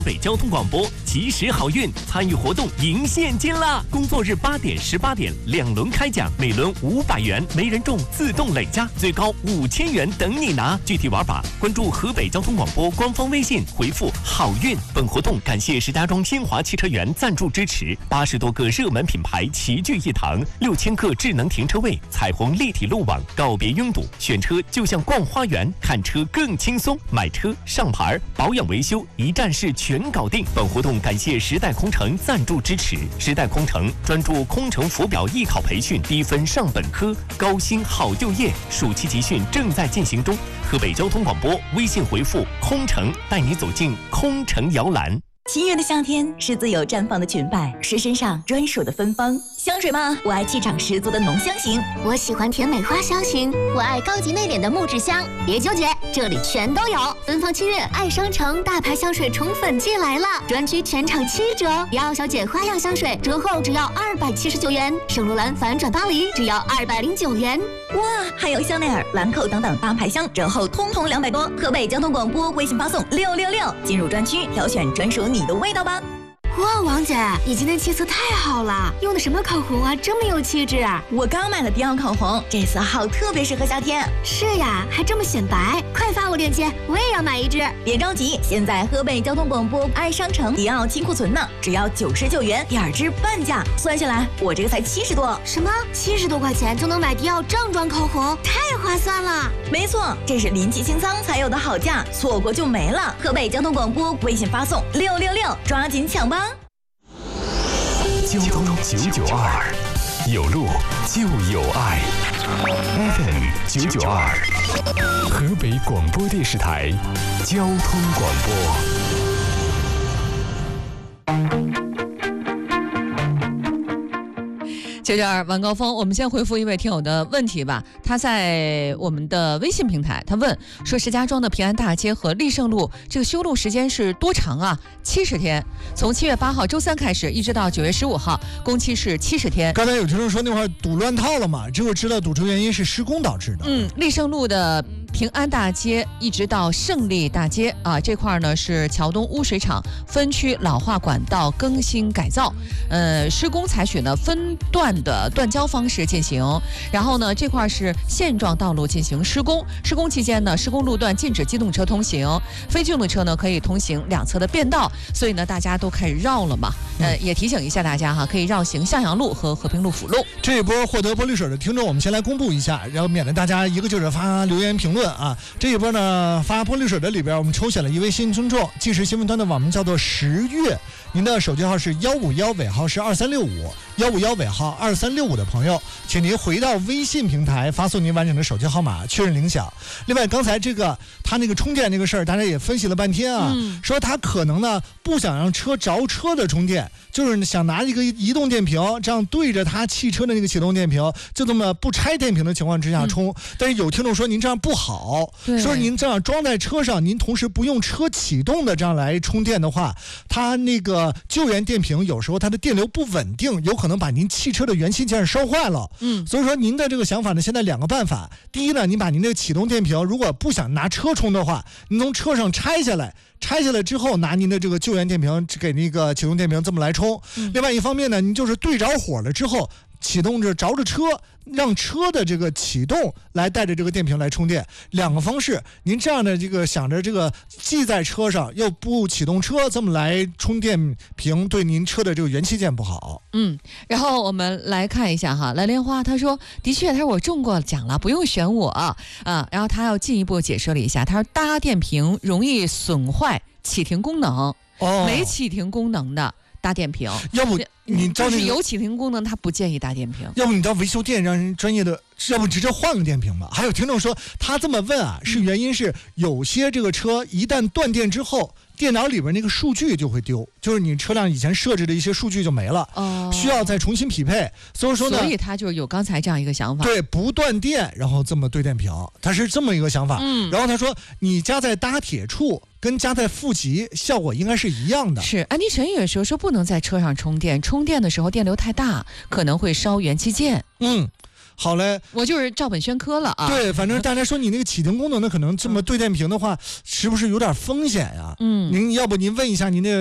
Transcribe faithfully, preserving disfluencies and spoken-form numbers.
北交通广播及时好运参与活动赢现金啦！工作日八点、十八点两轮开奖，每轮五百元，没人中自动累加，最高五千元等你拿。具体玩法关注河北交通广播官方微信，回复好运。本活动感谢石家庄新华汽车园赞助支持，八十多个热门品牌齐聚一堂，六千个智能停车位，彩虹立体路网，告别拥堵，选车就像逛花园，看车更轻松，买车上牌保养维修一站式全搞定。本活动感谢时代空乘赞助支持，时代空乘专注空乘浮表艺考培训，低分上本科，高薪好就业，暑期集训正在进行中。河北交通广播微信回复空乘，带你走进空乘摇篮。 七月的夏天是自由绽放的裙摆，是身上专属的芬芳。香水吗？我爱气场十足的浓香型， 我喜欢甜美花香型，我爱高级内敛的木质香。别纠结，这里全都有。芬芳七月爱商城大牌香水宠粉季来了，专区全场七折，迪奥小姐花样香水折后只要二百七十九元，圣罗兰反转巴黎只要二百零九元。 哇，还有香奈儿、兰蔻等等大牌香折后通通两百多。河北交通广播微信发送六六六，进入专区挑选专属你的味道吧。 哇，王姐，你今天气色太好了，用的什么口红啊，这么有气质啊！ 我刚买了迪奥口红，这色号特别适合夏天。 是呀，还这么显白，快发我链接，我也要买一支。 别着急，现在河北交通广播爱商城迪奥清库存呢，只要九十九元，第二支半价，算下来我这个才七十多。 什么？七十多块钱就能买迪奥正装口红，太划算了！ 没错，这是临期清仓才有的好价，错过就没了。河北交通广播微信发送六六六，抓紧抢吧！ 交通九九二，有路就有爱。F M 九九二，河北广播电视台交通广播。 九九二晚高峰，我们先回复一位听友的问题吧。他在我们的微信平台，他问说：石家庄的平安大街和立盛路这个修路时间是多长啊？七十天，从七月八号周三开始，一直到九月十五号，工期是七十天。 刚才有听众说那块堵乱套了嘛，结果知道堵车原因是施工导致的。 嗯，立盛路的平安大街一直到胜利大街啊，这块呢是桥东污水厂分区老化管道更新改造，呃，施工采取呢分段的断交方式进行，然后呢这块是现状道路进行施工，施工期间呢施工路段禁止机动车通行，非机动车呢可以通行两侧的便道，所以呢大家都开始绕了嘛，呃也提醒一下大家哈，可以绕行向阳路和和平路辅路。 这一波获得玻璃水的听众，我们先来公布一下，然后免得大家一个劲儿的发留言评论啊。这一波呢发玻璃水的里边，我们抽选了一位幸运听众，即时新闻团的网名叫做十月，您的手机号是幺五幺，尾号是二三六五，幺五幺尾号二三六五的朋友，请您回到微信平台发送您完整的手机号码确认领奖。另外刚才这个他那个充电那个事儿，大家也分析了半天啊，嗯、说他可能呢不想让车着车的充电，就是想拿一个移动电瓶，这样对着他汽车的那个启动电瓶，就这么不拆电瓶的情况之下充。嗯、但是有听众说您这样不好，说您这样装在车上，您同时不用车启动的这样来充电的话，它那个救援电瓶有时候它的电流不稳定，有可能把您汽车的元器件烧坏了。嗯，所以说您的这个想法呢，现在两个办法。第一呢，您把您的启动电瓶，如果不想拿车充的话，您从车上拆下来。拆下来之后，拿您的这个救援电瓶给那个启动电瓶这么来充。嗯、另外一方面呢，您就是对着火了之后，启动着着着车，让车的这个启动来带着这个电瓶来充电，两个方式。您这样的这个想着这个既在车上又不启动车，这么来充电瓶，对您车的这个元器件不好。 嗯，然后我们来看一下哈，蓝莲花他说，的确，他说我中过奖了，不用选我啊。然后他要进一步解释了一下，他说搭电瓶容易损坏启停功能，哦、没启停功能的搭电瓶， 要不你知道、那个、 是有启停功能，他不建议搭电瓶。 要不你到维修店让人专业的，要不直接换个电瓶吧。还有听众说，他这么问啊，是原因是有些这个车一旦断电之后，电脑里边那个数据就会丢，就是你车辆以前设置的一些数据就没了，哦、需要再重新匹配。所以说呢， 所以他就有刚才这样一个想法， 对，不断电，然后这么对电瓶，他是这么一个想法。嗯，然后他说，你加在搭铁处跟加在负极效果应该是一样的。 是，安迪神也说说不能在车上充电，充电的时候电流太大，可能会烧元器件。 嗯。 好嘞， 我就是照本宣科了啊。 对，反正大家说你那个启停功能呢，可能这么对电瓶的话，是不是有点风险呀？ 嗯， 您要不您问一下您那个。